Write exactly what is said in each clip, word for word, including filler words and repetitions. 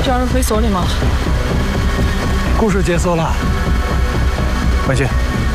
叫人回所里吗？ 故事结束了，回去。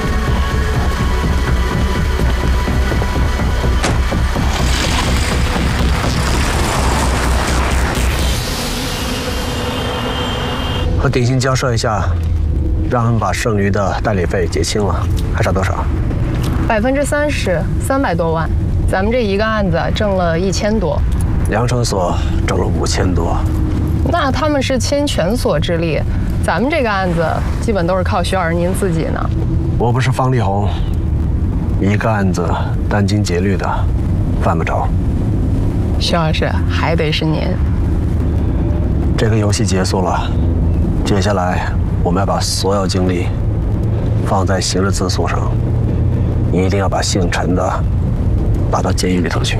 和鼎新交涉一下，让他们把剩余的代理费结清了，还差多少？ 百分之三十，三百多万。咱们这一个案子挣了一千多， 量程所挣了五千多。 那他们是倾全所之力，咱们这个案子基本都是靠徐老师您自己呢。 我不是方力宏，一个案子殚精竭虑的，犯不着。 徐老师还得是您。 这个游戏结束了，接下来我们要把所有精力放在刑事自诉上，一定要把姓陈的打到监狱里头去。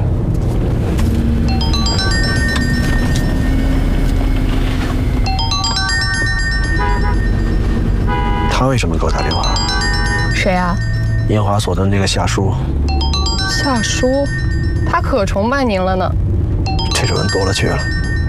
他为什么给我打电话？ 谁啊？ 烟华所的那个夏叔。 夏叔，他可崇拜您了呢。 这种人多了去了。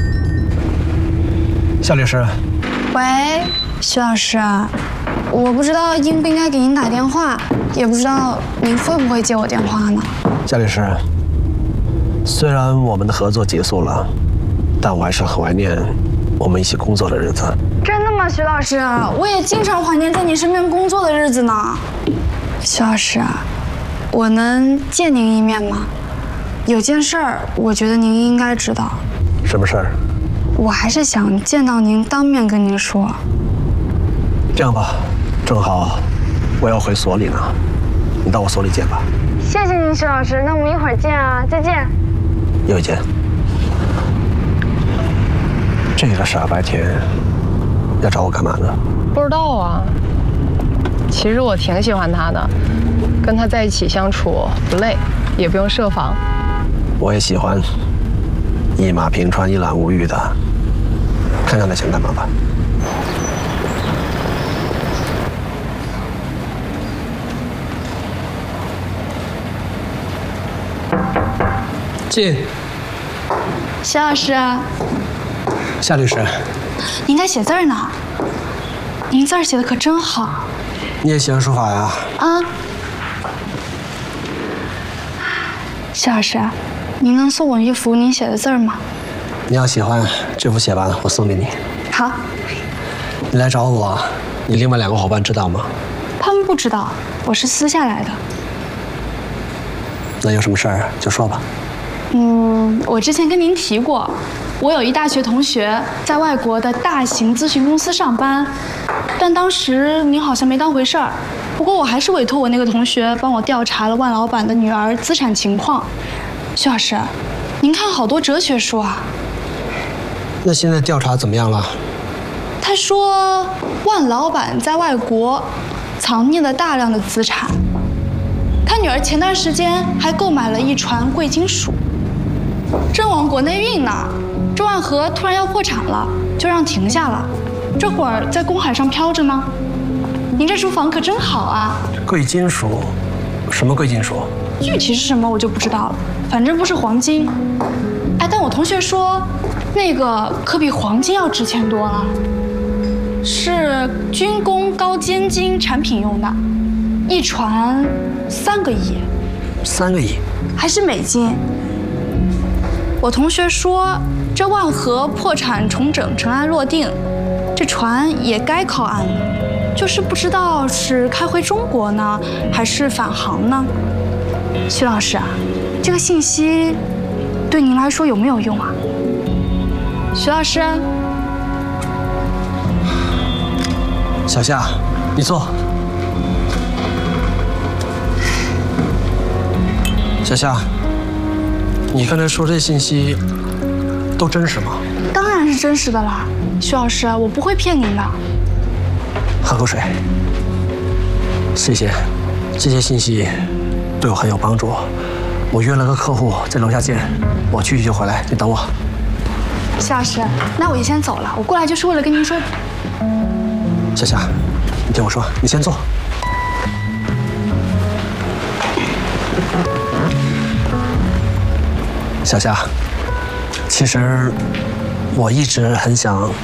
夏律师。 喂，徐老师，我不知道应不应该给您打电话，也不知道您会不会接我电话呢？ 夏律师，虽然我们的合作结束了，但我还是很怀念我们一起工作的日子。 真的吗，徐老师？我也经常怀念在你身边工作的日子呢。徐老师，我能见您一面吗？有件事儿，我觉得您应该知道。 什么事儿？ 我还是想见到您，当面跟您说。 这样吧，正好我要回所里呢，你到我所里见吧。 谢谢您，徐老师。那我们一会儿见啊，再见。 一会儿见。这个傻白甜要找我干嘛呢？ 不知道啊。其实我挺喜欢他的，跟他在一起相处不累，也不用设防。 我也喜欢一马平川、一览无余的，看看他想干嘛吧。进。 徐老师， 夏律师， 您在写字儿呢。您字儿写的可真好。 你也喜欢书法呀？ 啊。徐老师，您能送我一幅您写的字儿吗？ 你要喜欢，这幅写完我送给你。 好。 你来找我，你另外两个伙伴知道吗？ 他们不知道，我是私下来的。 那有什么事儿就说吧。 嗯，我之前跟您提过，我有一大学同学在外国的大型咨询公司上班，但当时您好像没当回事儿。不过我还是委托我那个同学帮我调查了万老板的女儿资产情况。徐老师，您看好多哲学书啊。 那现在调查怎么样了？ 他说万老板在外国藏匿了大量的资产，他女儿前段时间还购买了一船贵金属，正往国内运呢。这万和突然要破产了，就让停下了，这会儿在公海上飘着呢。您这书房可真好啊！ 贵金属？什么贵金属？ 具体是什么我就不知道了，反正不是黄金。哎，但我同学说，那个可比黄金要值钱多了，是军工高尖金产品用的，一船三个亿。 三个亿？ 还是美金？我同学说，这万和破产重整尘埃落定，这船也该靠岸了，就是不知道是开回中国呢，还是返航呢？徐老师啊，这个信息对您来说有没有用啊？徐老师， 小夏，你坐。小夏，你刚才说这信息都真实吗？ 当然是真实的啦，徐老师，我不会骗您的。 喝口水。谢谢，这些信息对我很有帮助。我约了个客户在楼下见，我去就回来，你等我。 徐老师，那我就先走了，我过来就是为了跟您说。 小夏，你听我说，你先坐。小夏，其实我一直很想